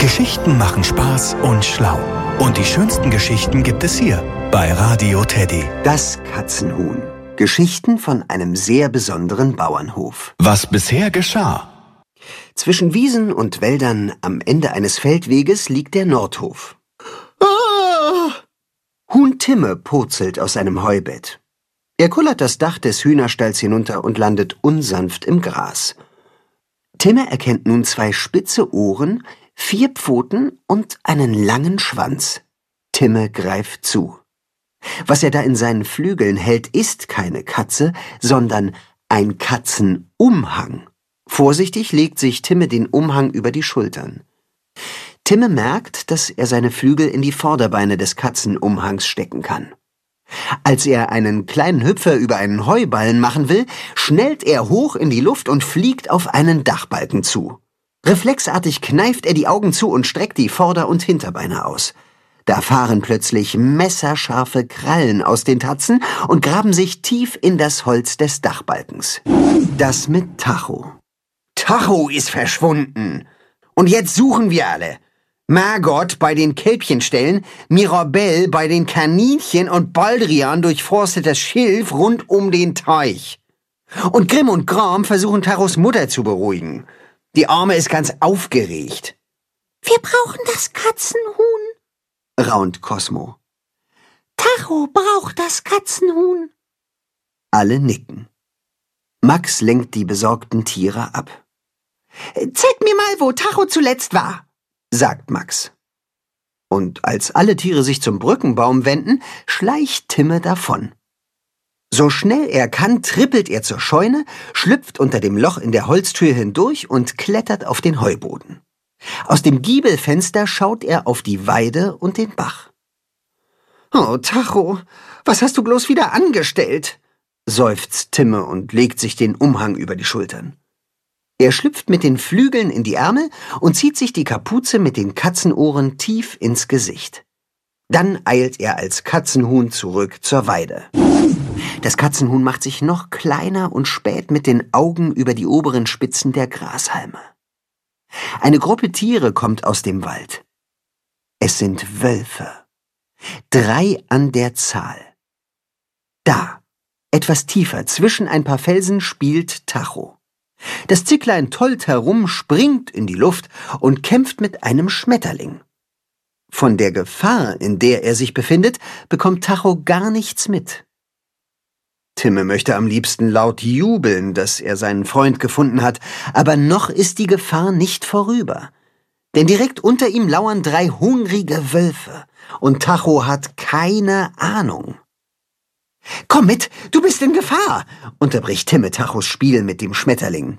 Geschichten machen Spaß und schlau. Und die schönsten Geschichten gibt es hier bei Radio Teddy. Das Katzenhuhn. Geschichten von einem sehr besonderen Bauernhof. Was bisher geschah. Zwischen Wiesen und Wäldern am Ende eines Feldweges liegt der Nordhof. Huhn Timme purzelt aus seinem Heubett. Er kullert das Dach des Hühnerstalls hinunter und landet unsanft im Gras. Timme erkennt nun 2 spitze Ohren, 4 Pfoten und einen langen Schwanz. Timme greift zu. Was er da in seinen Flügeln hält, ist keine Katze, sondern ein Katzenumhang. Vorsichtig legt sich Timme den Umhang über die Schultern. Timme merkt, dass er seine Flügel in die Vorderbeine des Katzenumhangs stecken kann. Als er einen kleinen Hüpfer über einen Heuballen machen will, schnellt er hoch in die Luft und fliegt auf einen Dachbalken zu. Reflexartig kneift er die Augen zu und streckt die Vorder- und Hinterbeine aus. Da fahren plötzlich messerscharfe Krallen aus den Tatzen und graben sich tief in das Holz des Dachbalkens. Das mit Tacho. Tacho ist verschwunden. Und jetzt suchen wir alle. Margot bei den Kälbchenställen, Mirabelle bei den Kaninchen und Baldrian durchforstet das Schilf rund um den Teich. Und Grimm und Gram versuchen Tachos Mutter zu beruhigen. Die Arme ist ganz aufgeregt. Wir brauchen das Katzenhuhn, raunt Cosmo. Tacho braucht das Katzenhuhn. Alle nicken. Max lenkt die besorgten Tiere ab. Zeig mir mal, wo Tacho zuletzt war, sagt Max. Und als alle Tiere sich zum Brückenbaum wenden, schleicht Timme davon. So schnell er kann, trippelt er zur Scheune, schlüpft unter dem Loch in der Holztür hindurch und klettert auf den Heuboden. Aus dem Giebelfenster schaut er auf die Weide und den Bach. »Oh, Tacho, was hast du bloß wieder angestellt?« seufzt Timme und legt sich den Umhang über die Schultern. Er schlüpft mit den Flügeln in die Ärmel und zieht sich die Kapuze mit den Katzenohren tief ins Gesicht. Dann eilt er als Katzenhuhn zurück zur Weide. Das Katzenhuhn macht sich noch kleiner und späht mit den Augen über die oberen Spitzen der Grashalme. Eine Gruppe Tiere kommt aus dem Wald. Es sind Wölfe. 3 an der Zahl. Da, etwas tiefer, zwischen ein paar Felsen, spielt Tacho. Das Zicklein tollt herum, springt in die Luft und kämpft mit einem Schmetterling. Von der Gefahr, in der er sich befindet, bekommt Tacho gar nichts mit. Timme möchte am liebsten laut jubeln, dass er seinen Freund gefunden hat, aber noch ist die Gefahr nicht vorüber. Denn direkt unter ihm lauern 3 hungrige Wölfe und Tacho hat keine Ahnung. »Komm mit, du bist in Gefahr«, unterbricht Timme Tachos Spiel mit dem Schmetterling.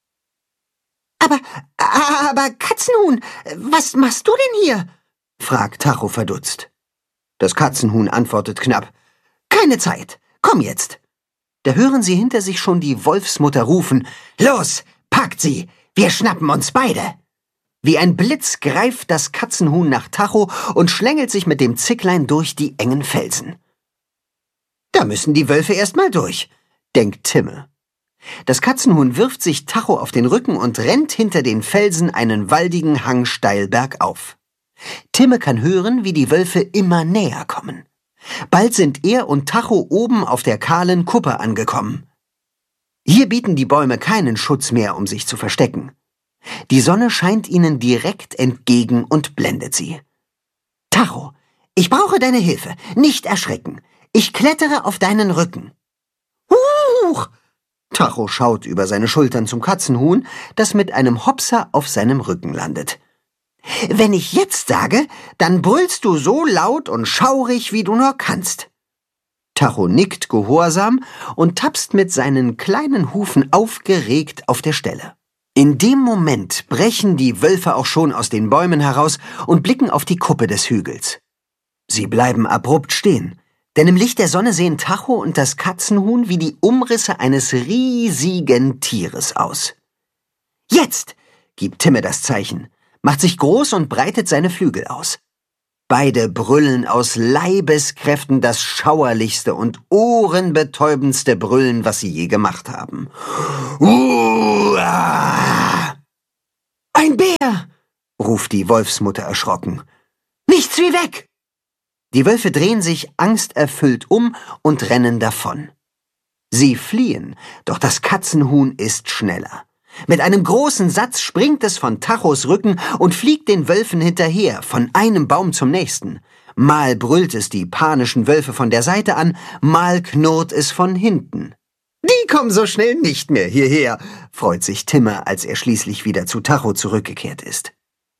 Aber Katzenhuhn, was machst du denn hier?« fragt Tacho verdutzt. Das Katzenhuhn antwortet knapp: »Keine Zeit, komm jetzt.« Da hören sie hinter sich schon die Wolfsmutter rufen: »Los, packt sie, wir schnappen uns beide!« Wie ein Blitz greift das Katzenhuhn nach Tacho und schlängelt sich mit dem Zicklein durch die engen Felsen. Da müssen die Wölfe erst mal durch, denkt Timme. Das Katzenhuhn wirft sich Tacho auf den Rücken und rennt hinter den Felsen einen waldigen Hang steil bergauf. Timme kann hören, wie die Wölfe immer näher kommen. Bald sind er und Tacho oben auf der kahlen Kuppe angekommen. Hier bieten die Bäume keinen Schutz mehr, um sich zu verstecken. Die Sonne scheint ihnen direkt entgegen und blendet sie. »Tacho, ich brauche deine Hilfe, nicht erschrecken. Ich klettere auf deinen Rücken.« »Huch!« Tacho schaut über seine Schultern zum Katzenhuhn, das mit einem Hopser auf seinem Rücken landet. »Wenn ich jetzt sage, dann brüllst du so laut und schaurig, wie du nur kannst.« Tacho nickt gehorsam und tapst mit seinen kleinen Hufen aufgeregt auf der Stelle. In dem Moment brechen die Wölfe auch schon aus den Bäumen heraus und blicken auf die Kuppe des Hügels. Sie bleiben abrupt stehen, denn im Licht der Sonne sehen Tacho und das Katzenhuhn wie die Umrisse eines riesigen Tieres aus. »Jetzt«, gibt Timme das Zeichen, macht sich groß und breitet seine Flügel aus. Beide brüllen aus Leibeskräften das schauerlichste und ohrenbetäubendste Brüllen, was sie je gemacht haben. »Uah!« »Ein Bär«, ruft die Wolfsmutter erschrocken. Nichts wie weg! Die Wölfe drehen sich angsterfüllt um und rennen davon. Sie fliehen, doch das Katzenhuhn ist schneller. Mit einem großen Satz springt es von Tachos Rücken und fliegt den Wölfen hinterher, von einem Baum zum nächsten. Mal brüllt es die panischen Wölfe von der Seite an, mal knurrt es von hinten. Die kommen so schnell nicht mehr hierher, freut sich Timme, als er schließlich wieder zu Tacho zurückgekehrt ist.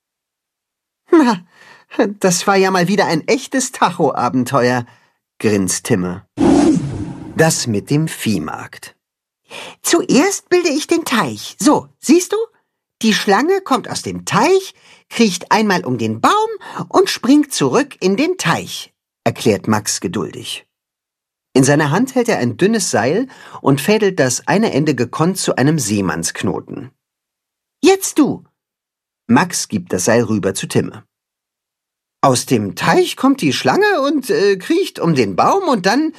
Na, das war ja mal wieder ein echtes Tacho-Abenteuer, grinst Timme. Das mit dem Viehmarkt. Zuerst bilde ich den Teich. So, siehst du? Die Schlange kommt aus dem Teich, kriecht einmal um den Baum und springt zurück in den Teich, erklärt Max geduldig. In seiner Hand hält er ein dünnes Seil und fädelt das eine Ende gekonnt zu einem Seemannsknoten. Jetzt du! Max gibt das Seil rüber zu Timme. Aus dem Teich kommt die Schlange und kriecht um den Baum und dann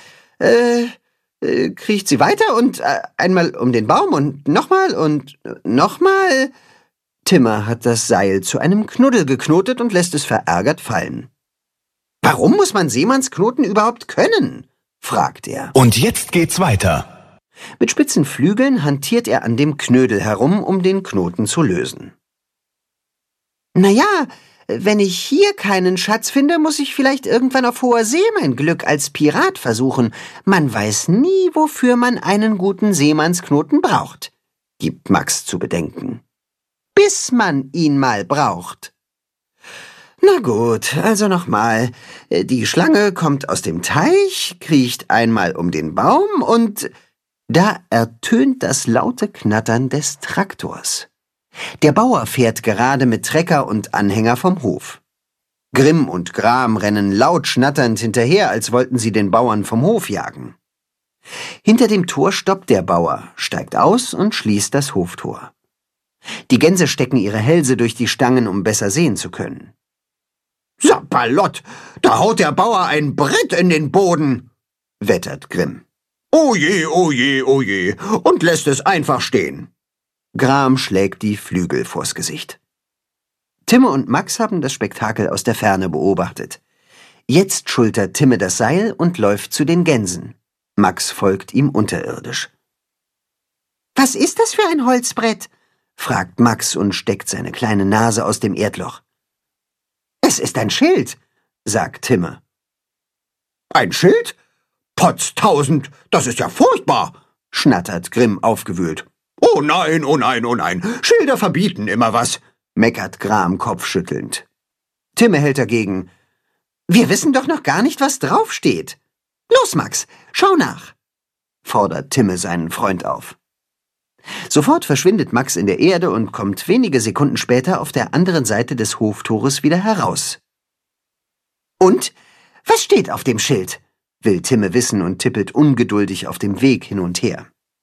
kriecht sie weiter und einmal um den Baum und nochmal. Timme hat das Seil zu einem Knuddel geknotet und lässt es verärgert fallen. Warum muss man Seemannsknoten überhaupt können? Fragt er. Und jetzt geht's weiter. Mit spitzen Flügeln hantiert er an dem Knödel herum, um den Knoten zu lösen. Naja, wenn ich hier keinen Schatz finde, muss ich vielleicht irgendwann auf hoher See mein Glück als Pirat versuchen. Man weiß nie, wofür man einen guten Seemannsknoten braucht, gibt Max zu bedenken. Bis man ihn mal braucht. Na gut, also nochmal. Die Schlange kommt aus dem Teich, kriecht einmal um den Baum und da ertönt das laute Knattern des Traktors. Der Bauer fährt gerade mit Trecker und Anhänger vom Hof. Grimm und Gram rennen laut schnatternd hinterher, als wollten sie den Bauern vom Hof jagen. Hinter dem Tor stoppt der Bauer, steigt aus und schließt das Hoftor. Die Gänse stecken ihre Hälse durch die Stangen, um besser sehen zu können. »Sapperlott, da haut der Bauer ein Brett in den Boden«, wettert Grimm. »Oh je, oh je, oh je«, und lässt es einfach stehen. Gram schlägt die Flügel vors Gesicht. Timme und Max haben das Spektakel aus der Ferne beobachtet. Jetzt schultert Timme das Seil und läuft zu den Gänsen. Max folgt ihm unterirdisch. »Was ist das für ein Holzbrett?« fragt Max und steckt seine kleine Nase aus dem Erdloch. »Es ist ein Schild«, sagt Timme. »Ein Schild? Potztausend, das ist ja furchtbar«, schnattert Grimm aufgewühlt. »Oh nein, oh nein, oh nein, Schilder verbieten immer was«, meckert Gram kopfschüttelnd. Timme hält dagegen. »Wir wissen doch noch gar nicht, was draufsteht. Los, Max, schau nach«, fordert Timme seinen Freund auf. Sofort verschwindet Max in der Erde und kommt wenige Sekunden später auf der anderen Seite des Hoftores wieder heraus. »Und? Was steht auf dem Schild?« will Timme wissen und tippelt ungeduldig auf dem Weg hin und her.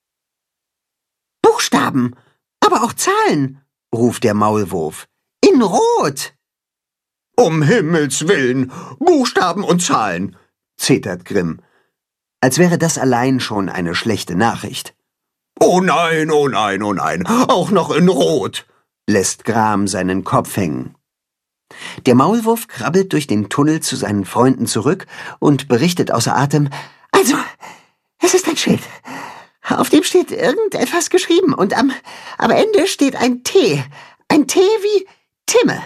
»Buchstaben, aber auch Zahlen«, ruft der Maulwurf. »In Rot!« »Um Himmels Willen, Buchstaben und Zahlen«, zetert Grimm. Als wäre das allein schon eine schlechte Nachricht. »Oh nein, oh nein, oh nein, auch noch in Rot«, lässt Gram seinen Kopf hängen. Der Maulwurf krabbelt durch den Tunnel zu seinen Freunden zurück und berichtet außer Atem, »Also, es ist ein Schild. Auf dem steht irgendetwas geschrieben und am Ende steht ein T. Ein T wie Timme.«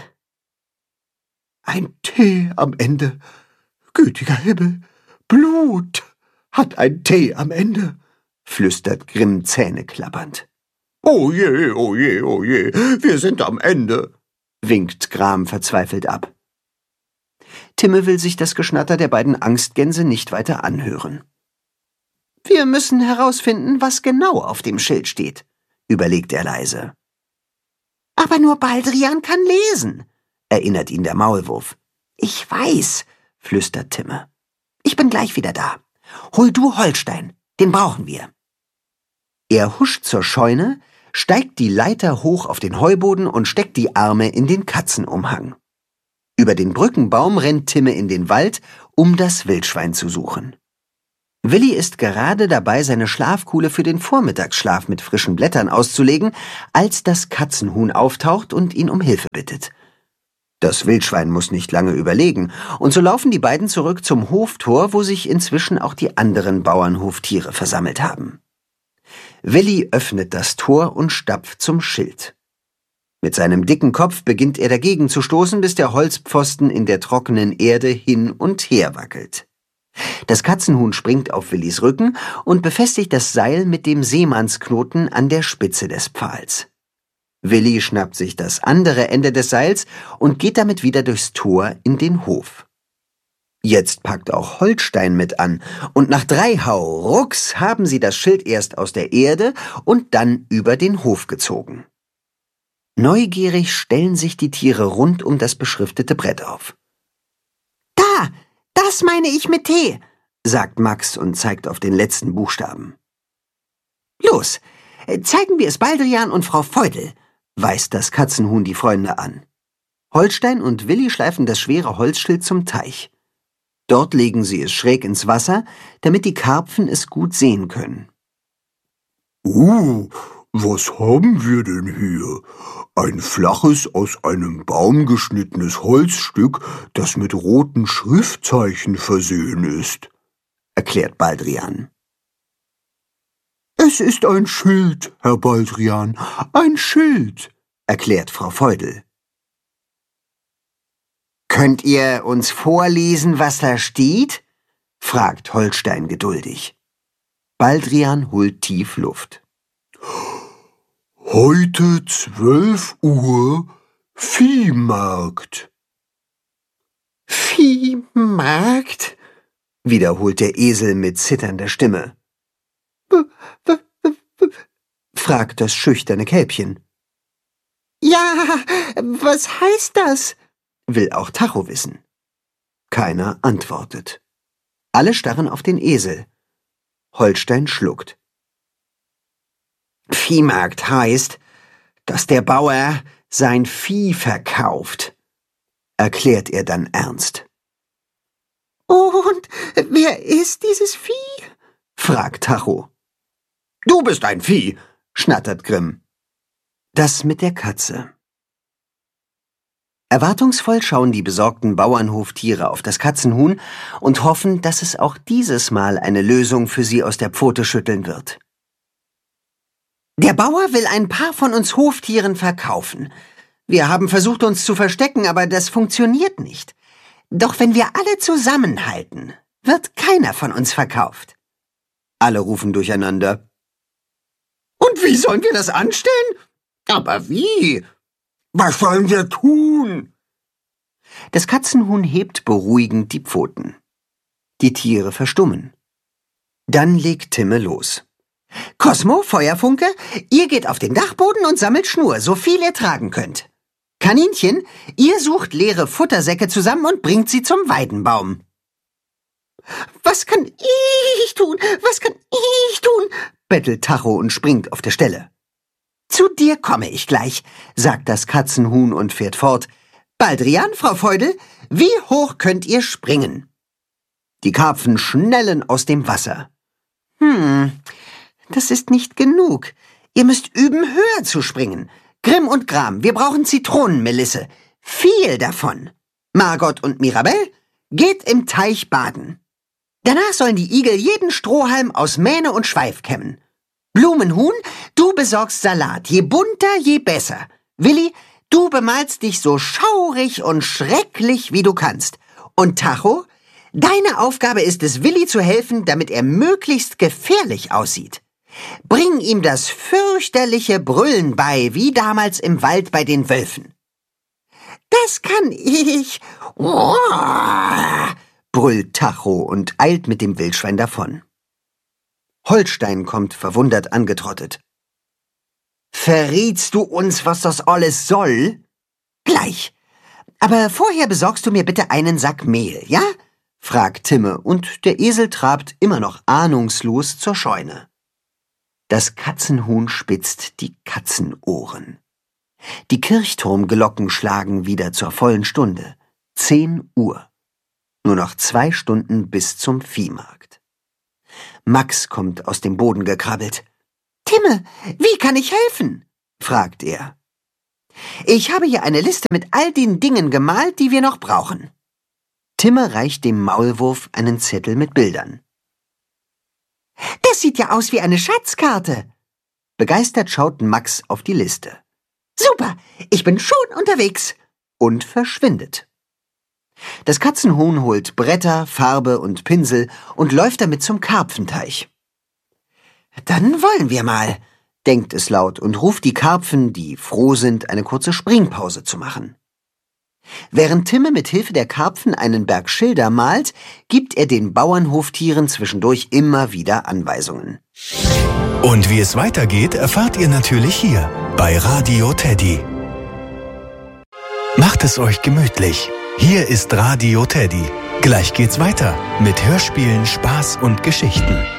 »Ein T am Ende? Gütiger Himmel, Blut hat ein T am Ende«, flüstert Grimm zähneklappernd. »Oh je, oh je, oh je, wir sind am Ende«, winkt Gram verzweifelt ab. Timme will sich das Geschnatter der beiden Angstgänse nicht weiter anhören. »Wir müssen herausfinden, was genau auf dem Schild steht«, überlegt er leise. »Aber nur Baldrian kann lesen«, erinnert ihn der Maulwurf. »Ich weiß«, flüstert Timme. »Ich bin gleich wieder da. Hol du Holstein, den brauchen wir.« Er huscht zur Scheune, steigt die Leiter hoch auf den Heuboden und steckt die Arme in den Katzenumhang. Über den Brückenbaum rennt Timme in den Wald, um das Wildschwein zu suchen. Willi ist gerade dabei, seine Schlafkuhle für den Vormittagsschlaf mit frischen Blättern auszulegen, als das Katzenhuhn auftaucht und ihn um Hilfe bittet. Das Wildschwein muss nicht lange überlegen, und so laufen die beiden zurück zum Hoftor, wo sich inzwischen auch die anderen Bauernhoftiere versammelt haben. Willi öffnet das Tor und stapft zum Schild. Mit seinem dicken Kopf beginnt er dagegen zu stoßen, bis der Holzpfosten in der trockenen Erde hin und her wackelt. Das Katzenhuhn springt auf Willis Rücken und befestigt das Seil mit dem Seemannsknoten an der Spitze des Pfahls. Willi schnappt sich das andere Ende des Seils und geht damit wieder durchs Tor in den Hof. Jetzt packt auch Holstein mit an, und nach 3 Haurucks haben sie das Schild erst aus der Erde und dann über den Hof gezogen. Neugierig stellen sich die Tiere rund um das beschriftete Brett auf. Da, das meine ich mit T, sagt Max und zeigt auf den letzten Buchstaben. Los, zeigen wir es Baldrian und Frau Feudel, weist das Katzenhuhn die Freunde an. Holstein und Willi schleifen das schwere Holzschild zum Teich. Dort legen sie es schräg ins Wasser, damit die Karpfen es gut sehen können. Was haben wir denn hier? Ein flaches, aus einem Baum geschnittenes Holzstück, das mit roten Schriftzeichen versehen ist, erklärt Baldrian. Es ist ein Schild, Herr Baldrian, ein Schild, erklärt Frau Feudel. Könnt ihr uns vorlesen, was da steht? Fragt Holstein geduldig. Baldrian holt tief Luft. Heute 12 Uhr, Viehmarkt. Viehmarkt? Wiederholt der Esel mit zitternder Stimme. Fragt das schüchterne Kälbchen. Ja, was heißt das? Will auch Tacho wissen. Keiner antwortet. Alle starren auf den Esel. Holstein schluckt. Viehmarkt heißt, dass der Bauer sein Vieh verkauft, erklärt er dann ernst. Und wer ist dieses Vieh? Fragt Tacho. Du bist ein Vieh, schnattert Grimm. Das mit der Katze. Erwartungsvoll schauen die besorgten Bauernhoftiere auf das Katzenhuhn und hoffen, dass es auch dieses Mal eine Lösung für sie aus der Pfote schütteln wird. Der Bauer will ein paar von uns Hoftieren verkaufen. Wir haben versucht, uns zu verstecken, aber das funktioniert nicht. Doch wenn wir alle zusammenhalten, wird keiner von uns verkauft. Alle rufen durcheinander. Und wie sollen wir das anstellen? Aber wie? Was sollen wir tun? Das Katzenhuhn hebt beruhigend die Pfoten. Die Tiere verstummen. Dann legt Timme los. Cosmo, Feuerfunke, ihr geht auf den Dachboden und sammelt Schnur, so viel ihr tragen könnt. Kaninchen, ihr sucht leere Futtersäcke zusammen und bringt sie zum Weidenbaum. Was kann ich tun? Was kann ich tun? Bettelt Tacho und springt auf der Stelle. Zu dir komme ich gleich, sagt das Katzenhuhn und fährt fort. Baldrian, Frau Feudel, wie hoch könnt ihr springen? Die Karpfen schnellen aus dem Wasser. Das ist nicht genug. Ihr müsst üben, höher zu springen. Grimm und Gram, wir brauchen Zitronenmelisse. Viel davon. Margot und Mirabell, geht im Teich baden. Danach sollen die Igel jeden Strohhalm aus Mähne und Schweif kämmen. Blumenhuhn, du besorgst Salat. Je bunter, je besser. Willi, du bemalst dich so schaurig und schrecklich, wie du kannst. Und Tacho, deine Aufgabe ist es, Willi zu helfen, damit er möglichst gefährlich aussieht. Bring ihm das fürchterliche Brüllen bei, wie damals im Wald bei den Wölfen. Das kann ich. Brüllt Tacho und eilt mit dem Wildschwein davon. Holstein kommt verwundert angetrottet. Verrätst du uns, was das alles soll? Gleich. Aber vorher besorgst du mir bitte einen Sack Mehl, ja? Fragt Timme, und der Esel trabt immer noch ahnungslos zur Scheune. Das Katzenhuhn spitzt die Katzenohren. Die Kirchturmglocken schlagen wieder zur vollen Stunde. 10 Uhr. Nur noch 2 Stunden bis zum Viehmarkt. Max kommt aus dem Boden gekrabbelt. Timme, wie kann ich helfen? Fragt er. Ich habe hier eine Liste mit all den Dingen gemalt, die wir noch brauchen. Timme reicht dem Maulwurf einen Zettel mit Bildern. Das sieht ja aus wie eine Schatzkarte. Begeistert schaut Max auf die Liste. Super, ich bin schon unterwegs. Und verschwindet. Das Katzenhuhn holt Bretter, Farbe und Pinsel und läuft damit zum Karpfenteich. Dann wollen wir mal, denkt es laut und ruft die Karpfen, die froh sind, eine kurze Springpause zu machen. Während Timme mit Hilfe der Karpfen einen Berg Schilder malt, gibt er den Bauernhoftieren zwischendurch immer wieder Anweisungen. Und wie es weitergeht, erfahrt ihr natürlich hier bei Radio Teddy. Macht es euch gemütlich. Hier ist Radio Teddy. Gleich geht's weiter mit Hörspielen, Spaß und Geschichten.